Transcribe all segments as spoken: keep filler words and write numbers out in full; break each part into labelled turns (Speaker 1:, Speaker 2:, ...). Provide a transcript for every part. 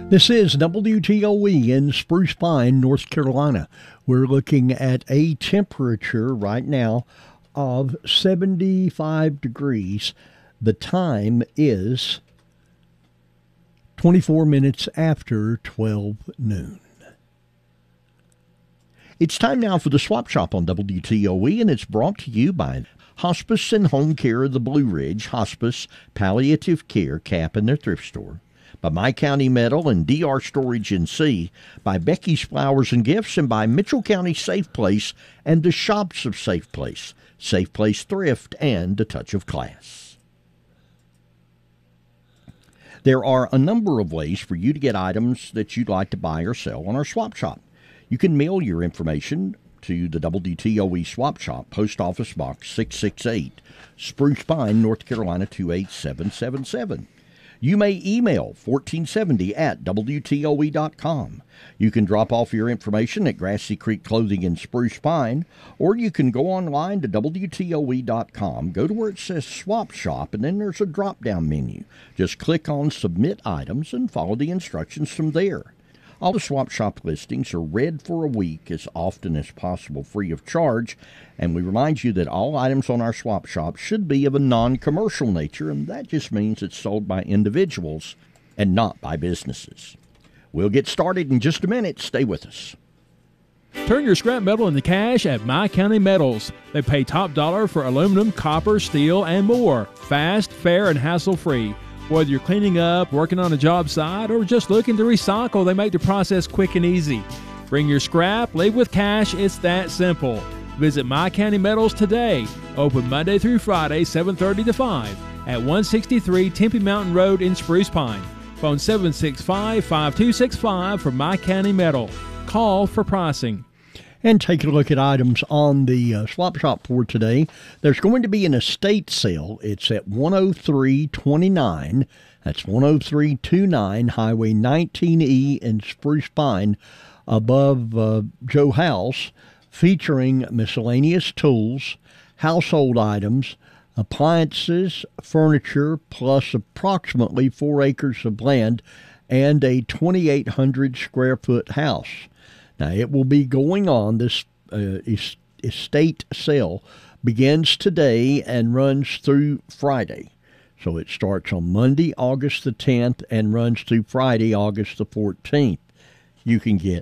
Speaker 1: This is W T O E in Spruce Pine, North Carolina. We're looking at a temperature right now of seventy-five degrees. The time is twenty-four minutes after twelve noon. It's time now for the Swap Shop on W T O E, and it's brought to you by Hospice and Home Care of the Blue Ridge, Hospice, Palliative Care, Cap, and their thrift store. By My County Metal and D R Storage N C, by Becky's Flowers and Gifts, and by Mitchell County Safe Place and the Shops of Safe Place, Safe Place Thrift, and A Touch of Class. There are a number of ways for you to get items that you'd like to buy or sell on our Swap Shop. You can mail your information to the W T O E Swap Shop, Post Office Box six six eight, Spruce Pine, North Carolina two eight seven seven seven. You may email fourteen seventy at W T O E dot com. You can drop off your information at Grassy Creek Clothing in Spruce Pine, or you can go online to W T O E dot com, go to where it says Swap Shop, and then there's a drop-down menu. Just click on Submit Items and follow the instructions from there. All the Swap Shop listings are read for a week as often as possible free of charge, and we remind you that all items on our Swap Shop should be of a non-commercial nature, and that just means it's sold by individuals and not by businesses. We'll get started in just a minute. Stay with us.
Speaker 2: Turn your scrap metal into cash at My County Metals. They pay top dollar for aluminum, copper, steel, and more. Fast, fair, and hassle-free. Whether you're cleaning up, working on a job site, or just looking to recycle, they make the process quick and easy. Bring your scrap, leave with cash, it's that simple. Visit My County Metals today. Open Monday through Friday, seven thirty to five at one sixty-three Tempe Mountain Road in Spruce Pine. Phone seven six five, five two six five for My County Metal. Call for pricing.
Speaker 1: And take a look at items on the uh, Swap Shop for today. There's going to be an estate sale. It's at one oh three twenty-nine. That's one oh three twenty-nine Highway nineteen E in Spruce Pine, above uh, Joe House, featuring miscellaneous tools, household items, appliances, furniture, plus approximately four acres of land and a twenty-eight hundred square foot house. Now, it will be going on. This uh, es- estate sale begins today and runs through Friday. So it starts on Monday, August the tenth, and runs through Friday, August the fourteenth. You can get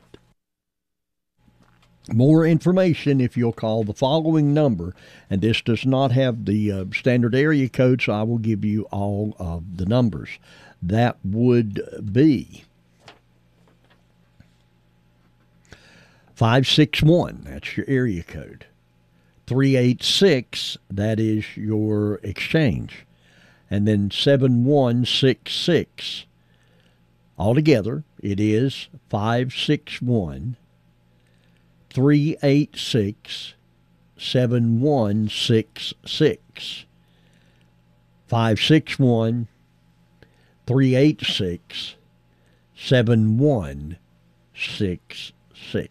Speaker 1: more information if you'll call the following number. And this does not have the uh, standard area code, so I will give you all of the numbers. That would be five six one, that's your area code. three eight six, that is your exchange. And then seven one six six. Altogether, it is five six one, three eight six, seven one six six. five six one, three eight six, seven one six six.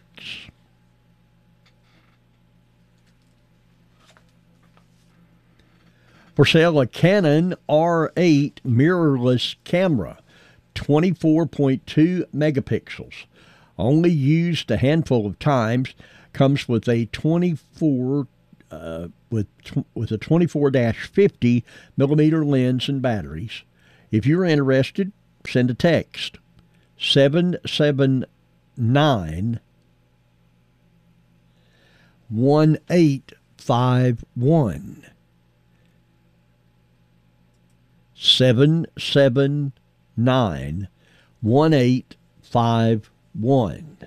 Speaker 1: For sale, a Canon R eight mirrorless camera, twenty-four point two megapixels. Only used a handful of times. Comes with a twenty-four uh, with with a twenty-four to fifty millimeter lens and batteries. If you're interested, send a text seven seven nine one eight five one. Seven seven nine one eight five one.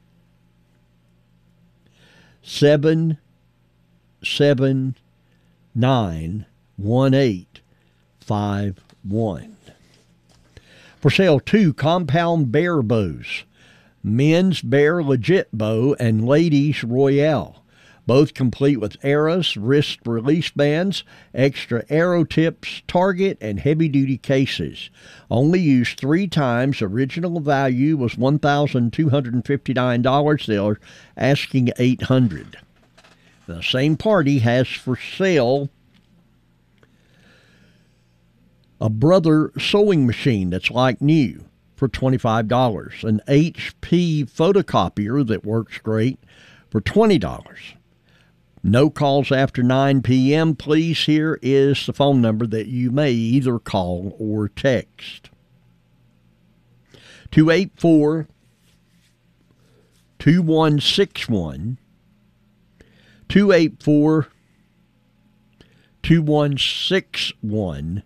Speaker 1: Seven seven nine one eight five one. For sale, two compound bear bows, men's bear legit bow and ladies royale. Both complete with arrows, wrist release bands, extra arrow tips, target, and heavy-duty cases. Only used three times. Original value was one thousand two hundred fifty-nine dollars. They're asking eight hundred dollars. The same party has for sale a Brother sewing machine that's like new. for twenty-five dollars. An H P photocopier that works great for twenty dollars. No calls after nine p.m., please. Here is the phone number that you may either call or text. two eight four, two one six one. two eight four, two one six one.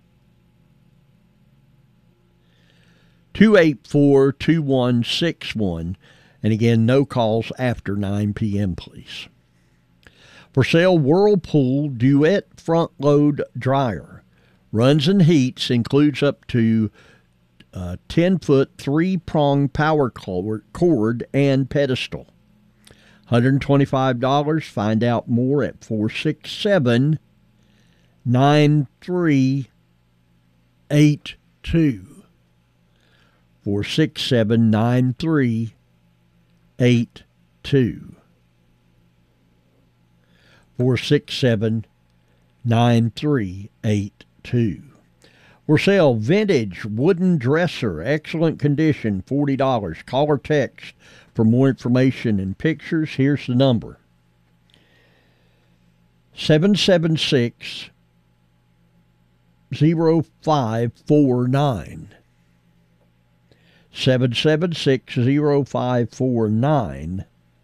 Speaker 1: two eight four, two one six one. And again, no calls after nine p.m., please. For sale, Whirlpool Duet Front Load Dryer. Runs and heats, includes up to uh, ten-foot, three-prong power cord and pedestal. one hundred twenty-five dollars. Find out more at four six seven, nine three eight two. four six seven, nine three eight two. four six seven, nine three eight two. For sale, vintage wooden dresser, excellent condition, forty dollars. Call or text for more information and pictures. Here's the number. seven seven six, zero five four nine. seven seven six, zero five four nine.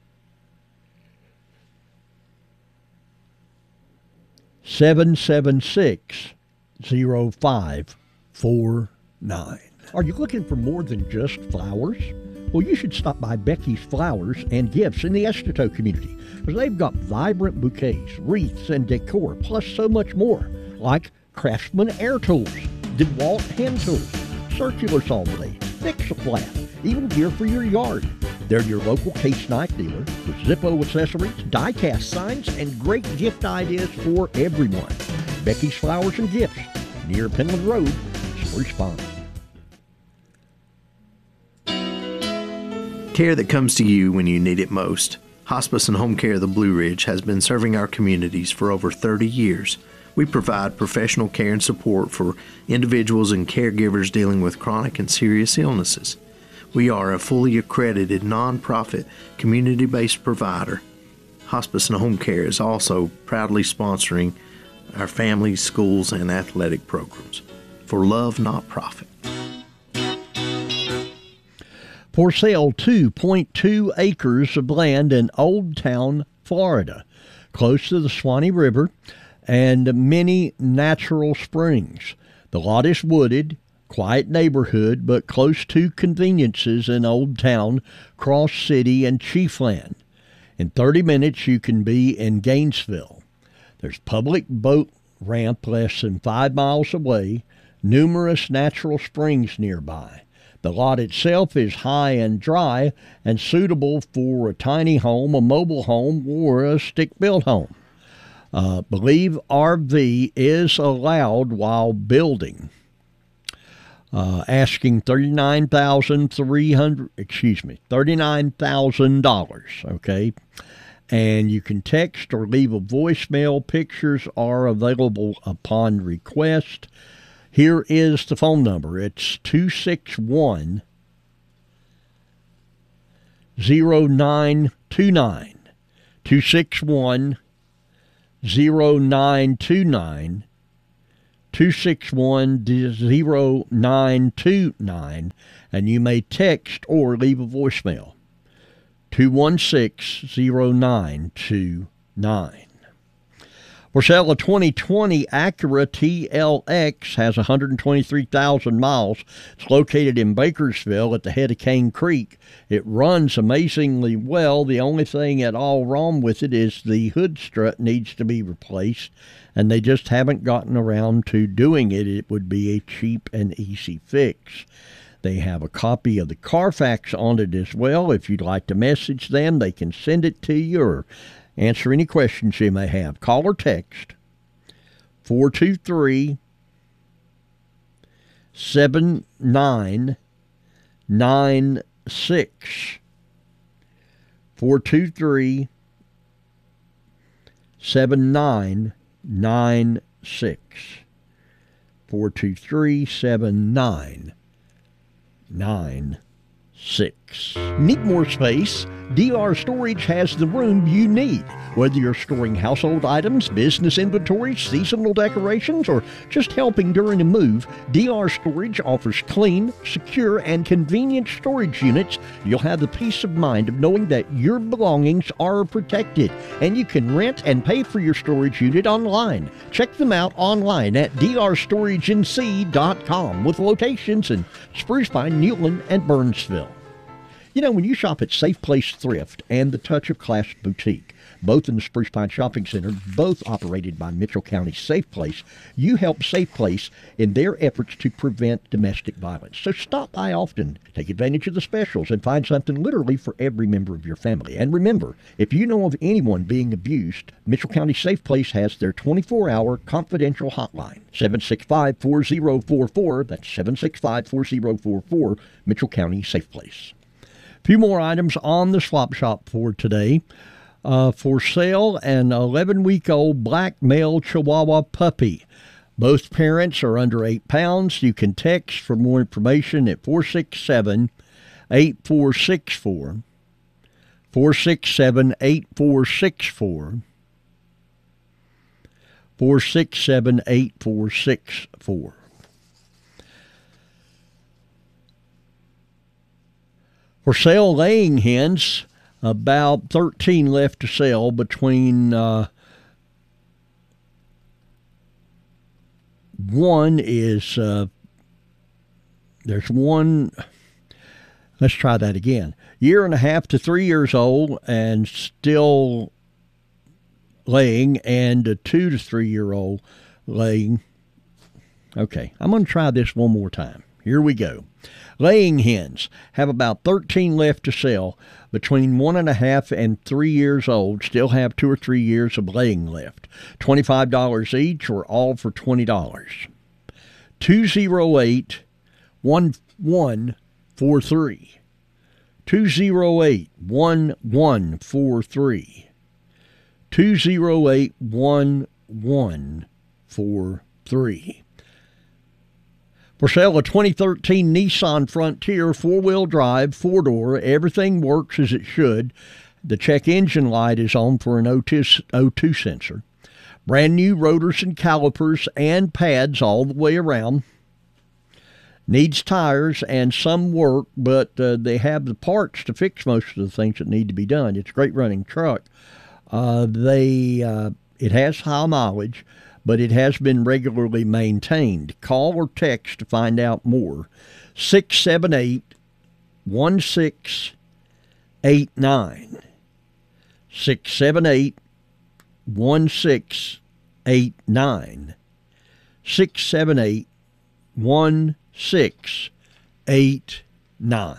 Speaker 1: seven seven six, zero five four nine. Are you looking for more than just flowers? Well, you should stop by Becky's Flowers and Gifts in the Estito community, because they've got vibrant bouquets, wreaths, and decor, plus so much more, like Craftsman air tools, DeWalt hand tools, circular saw blades, Fix-A-Flat, even gear for your yard. They're your local case knife dealer with Zippo accessories, die-cast signs, and great gift ideas for everyone. Becky's Flowers and Gifts, near Penland Road, Spruce Pond.
Speaker 3: Care that comes to you when you need it most. Hospice and Home Care of the Blue Ridge has been serving our communities for over thirty years. We provide professional care and support for individuals and caregivers dealing with chronic and serious illnesses. We are a fully accredited, nonprofit, community-based provider. Hospice and Home Care is also proudly sponsoring our families, schools, and athletic programs. For love, not profit.
Speaker 1: For sale, two point two acres of land in Old Town, Florida, close to the Swanee River and many natural springs. The lot is wooded, quiet neighborhood, but close to conveniences in Old Town, Cross City, and Chiefland. In thirty minutes, you can be in Gainesville. There's public boat ramp less than five miles away, numerous natural springs nearby. The lot itself is high and dry and suitable for a tiny home, a mobile home, or a stick-built home. Uh, believe R V is allowed while building. Uh, asking thirty-nine thousand three hundred, excuse me, thirty-nine thousand dollars, okay? And you can text or leave a voicemail. Pictures are available upon request. Here is the phone number. It's two six one, zero nine two nine. two six one, zero nine two nine. two six one, zero nine two nine, and you may text or leave a voicemail. two one six, zero nine two nine. For sale, a twenty twenty Acura T L X has one hundred twenty-three thousand miles. It's located in Bakersville at the head of Cane Creek. It runs amazingly well. The only thing at all wrong with it is the hood strut needs to be replaced, and they just haven't gotten around to doing it. It would be a cheap and easy fix. They have a copy of the Carfax on it as well. If you'd like to message them, they can send it to you or answer any questions you may have. Call or text four two three, seven nine nine six. four two three, seven nine nine six. four two three, seven nine nine six. Need more space? D R Storage has the room you need. Whether you're storing household items, business inventory, seasonal decorations, or just helping during a move, D R Storage offers clean, secure, and convenient storage units. You'll have the peace of mind of knowing that your belongings are protected, and you can rent and pay for your storage unit online. Check them out online at d r storage n c dot com with locations in Spruce Pine, Newland, and Burnsville. You know, when you shop at Safe Place Thrift and the Touch of Class Boutique, both in the Spruce Pine Shopping Center, both operated by Mitchell County Safe Place, you help Safe Place in their efforts to prevent domestic violence. So stop by often, take advantage of the specials, and find something literally for every member of your family. And remember, if you know of anyone being abused, Mitchell County Safe Place has their twenty-four hour confidential hotline, seven six five, four zero four four. That's seven six five, four zero four four, Mitchell County Safe Place. A few more items on the swap shop for today. Uh, for sale, an eleven-week-old black male Chihuahua puppy. Both parents are under eight pounds. You can text for more information at four six seven, eight four six four. four six seven, eight four six four. four six seven, eight four six four. For sale, laying hens, about thirteen left to sell between uh, one is, uh, there's one, let's try that again. Year and a half to three years old and still laying, and a two to three year old laying. Okay, I'm going to try this one more time. Here we go. Laying hens have about thirteen left to sell between one and a half and three years old, still have two or three years of laying left. twenty-five dollars each, or all for twenty dollars. two zero eight, one one four three. two zero eight, one one four three. two zero eight, one one four three. For sale, a twenty thirteen Nissan Frontier, four-wheel drive, four-door. Everything works as it should. The check engine light is on for an O two sensor. Brand new rotors and calipers and pads all the way around. Needs tires and some work, but uh, they have the parts to fix most of the things that need to be done. It's a great running truck. Uh, they uh, it has high mileage, but it has been regularly maintained. Call or text to find out more. six seven eight, one six eight nine. six seven eight, one six eight nine. six seven eight, one six eight nine.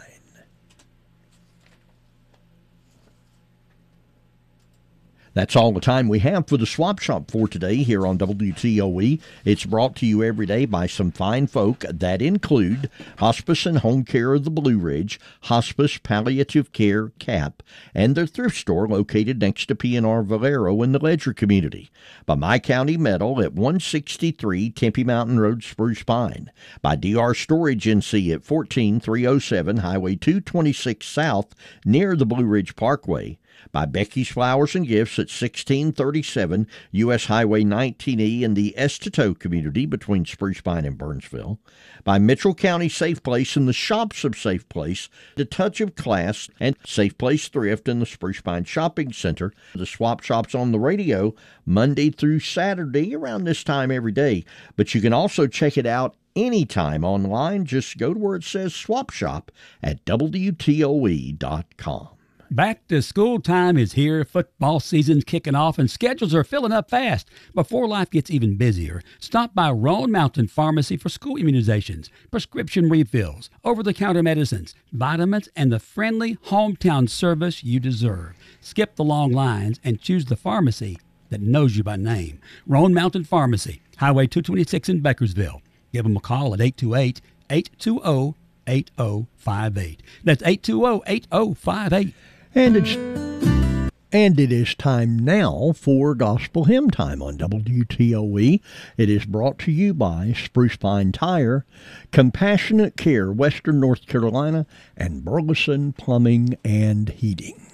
Speaker 1: That's all the time we have for the Swap Shop for today here on W T O E. It's brought to you every day by some fine folk that include Hospice and Home Care of the Blue Ridge, Hospice Palliative Care, C A P, and their thrift store located next to P and R Valero in the Ledger community. By My County Metal at one sixty-three Tempe Mountain Road, Spruce Pine. By D R Storage N C at fourteen three oh seven Highway two twenty-six South near the Blue Ridge Parkway. By Becky's Flowers and Gifts at sixteen thirty-seven U S Highway nineteen E in the Estato community between Spruce Pine and Burnsville. By Mitchell County Safe Place and the Shops of Safe Place, The Touch of Class, and Safe Place Thrift in the Spruce Pine Shopping Center. The Swap Shop's on the radio Monday through Saturday around this time every day, but you can also check it out anytime online. Just go to where it says Swap Shop at W T O E dot com.
Speaker 4: Back to school time is here. Football season's kicking off and schedules are filling up fast. Before life gets even busier, stop by Roan Mountain Pharmacy for school immunizations, prescription refills, over-the-counter medicines, vitamins, and the friendly hometown service you deserve. Skip the long lines and choose the pharmacy that knows you by name. Roan Mountain Pharmacy, Highway two twenty-six in Beckersville. Give them a call at eight two eight, eight two zero, eight zero five eight. That's eight two zero, eight zero five eight.
Speaker 1: And it's And it is time now for Gospel Hymn Time on W T O E. It is brought to you by Spruce Pine Tire, Compassionate Care, Western North Carolina, and Burleson Plumbing and Heating.